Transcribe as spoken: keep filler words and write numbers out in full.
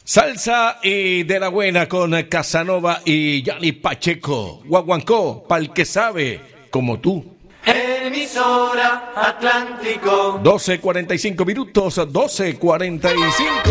Salsa y de la buena con Casanova y Yanni Pacheco. Guaguancó, pa'l que sabe, como tú. Emisora Atlántico. doce cuarenta y cinco minutos, doce cuarenta y cinco.